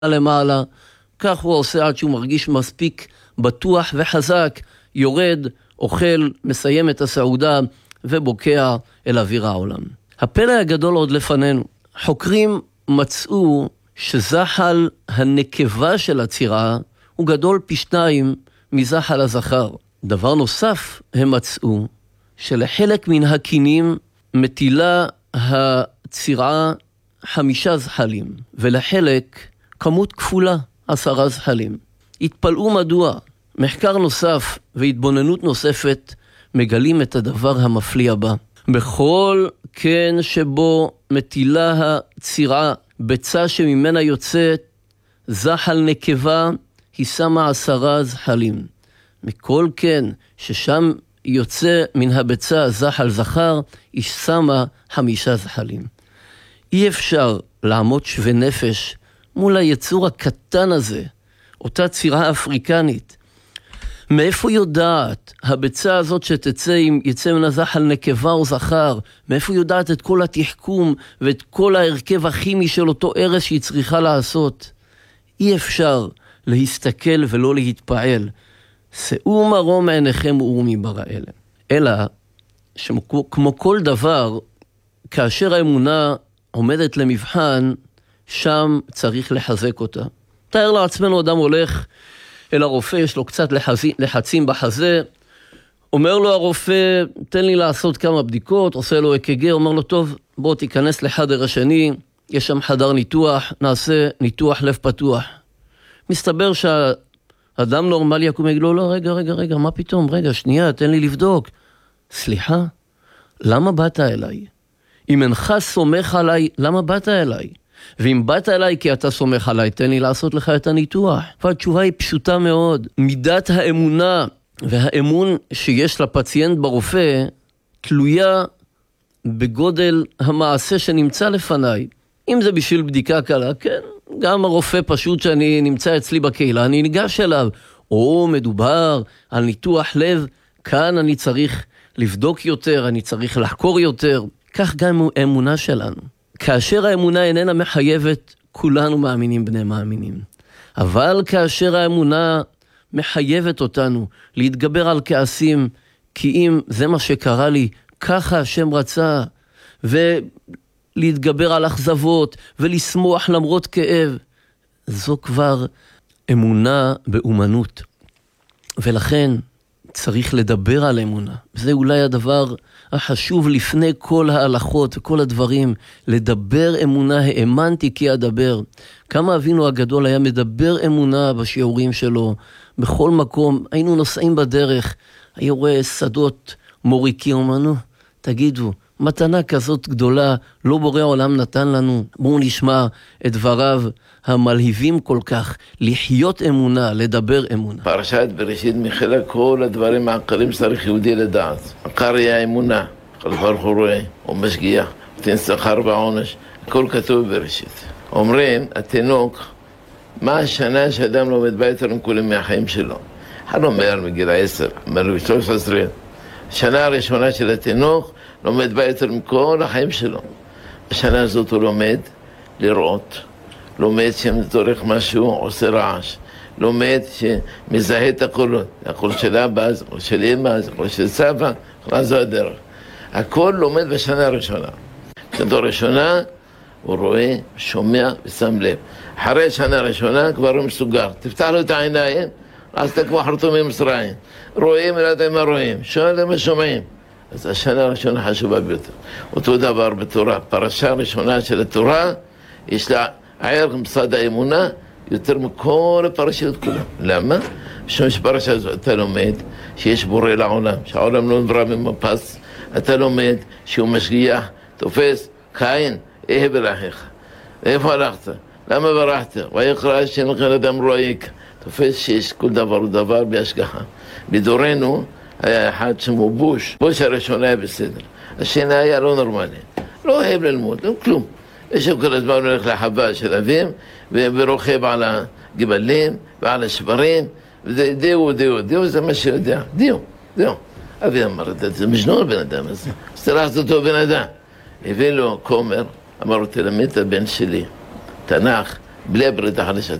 למעלה, כך הוא עושה עד שהוא מרגיש מספיק בטוח וחזק, יורד, אוכל, מסיים את הסעודה ובוקע אל אוויר העולם. הפלא הגדול עוד לפנינו. חוקרים מצאו שזחל הנקבה של הצירה הוא גדול פי 2 מזחל הזכר. דבר נוסף, הם מצאו שלחלק מן הקינים מטילה הצירה 5 זחלים, ולחלק כמות כפולה 10 זחלים. התפלאו מדוע. מחקר נוסף והתבוננות נוספת מגלים את הדבר המפליא הבא. בכל קן שבו מטילה הצירה ביצה שממנה יוצאת זחל נקבה, היא שמה 10 זחלים. מכל קן ששם יוצא מן הביצה זחל זכר, היא שמה 5 זחלים. אי אפשר לעמוד שווה נפש מול היצור הקטן הזה, אותה צירה אפריקנית. מאיפה יודעת הביצה הזאת שתצא אם יצא מן הזחל נקבה או זכר? מאיפה יודעת את כל התחכום ואת כל ההרכב הכימי של אותו ערס שהיא צריכה לעשות? אי אפשר להסתכל ולא להתפעל. שאו מרום עיניכם וראו מי ברא אלה. אלא שכמו כל דבר, כאשר האמונה עומדת למבחן, שם צריך לחזק אותה. תאר לעצמנו, אדם הולך אל הרופא, יש לו קצת לחצים בחזה, אומר לו הרופא, תן לי לעשות כמה בדיקות, עושה לו אק"ג, אומר לו, טוב, בוא תיכנס לחדר השני, יש שם חדר ניתוח, נעשה ניתוח לב פתוח. מסתבר שהאדם נורמלי יקום יגיד לו, לא, רגע, מה פתאום? רגע, שנייה, תן לי לבדוק. סליחה, למה באת אליי? אם אינך סומך עליי, למה באת אליי? ואם באת אליי כי אתה סומך עליי, תן לי לעשות לך את הניתוח. והתשובה היא פשוטה מאוד. מידת האמונה והאמון שיש לפציינט ברופא תלויה בגודל המעשה שנמצא לפניי. אם זה בשביל בדיקה קלה, כן, גם הרופא פשוט שאני נמצא אצלי בקהילה, אני ניגש אליו. או מדובר על ניתוח לב, כאן אני צריך לבדוק יותר, אני צריך לחקור יותר. כך גם האמונה שלנו. כאשר האמונה איננה מחייבת, כולנו מאמינים בני מאמינים. אבל כאשר האמונה מחייבת אותנו להתגבר על כעסים, כי אם זה מה שקרה לי, ככה השם רצה, ולהתגבר על אכזבות, ולשמוח למרות כאב, זו כבר אמונה באומנות. ולכן צריך לדבר על אמונה. זה אולי הדבר החשוב לפני כל ההלכות וכל הדברים. לדבר אמונה, האמנתי כי אדבר. כמה אבינו הגדול היה מדבר אמונה בשיעורים שלו. בכל מקום, היינו נוסעים בדרך, היה רואה שדות מוריקים, אמרנו, תגידו, מתנה כזאת גדולה, לא בורא העולם נתן לנו. בואו נשמע את דבריו המלהיבים כל כך, לחיות אמונה, לדבר אמונה. פרשת בראשית מכילה כל הדברים העקרים שצריך יהודי לדעת. עקר היא האמונה, כל ברוך הוא רואה, הוא משגיח, נותן שכר ועונש, הכל כתוב בראשית. אומרים, התינוק, מה השנה שאדם לומד ביתר כולם מהחיים שלו? אחד אומר מגיל 10, אומר 13, השנה הראשונה של התינוק לומד ביתר מכל החיים שלו. השנה הזאת הוא לומד לראות, לומד שמתורך משהו, עושה רעש, לומד שמזהה את הקולות, הקול של אבא, הקול של אמא, הקול של סבא, זו הדרך. הכל לומד בשנה הראשונה. בשנה הראשונה הוא רואה, שומע ושם לב. אחרי השנה הראשונה כבר הוא מסוגר. תפתח לו את העיניים, אז אתה כמו חרטומי מצרים. רואים, לא יודעים מה רואים, שואלים מה שומעים. אז השנה הראשונה חשובה ביותר. אותו דבר בתורה, פרשה הראשונה של התורה, יש לה הערך מסד האמונה יותר מכל הפרשיות כולם. למה? משום שפרשה הזו אתה לומד שיש בורא לעולם, שהעולם לא נברא במפס, אתה לומד שהוא משגיח, תופס, קין, אהה ברכך. איפה הלכת? למה ברחת? ויקרא השם לכן אדם רואיק. תופס שיש כל דבר ודבר בהשגחה. בדורנו היה אחד שמו בוש. בוש הראשון היה בסדר. השני היה לא נורמלי. לא אוהב ללמוד, לא כלום. יש כל הזמן הולך לחווה של אביו, ורוכב על הגבלים ועל השברים, ודאו, זה מה שיודע. דאו. אבי אמר, זה משנור בן אדם הזה. אז תלכת אותו בן אדם. הביא לו כומר, אמר לו, תלמד את הבן שלי, תנ"ך, בלי הברית החדשה.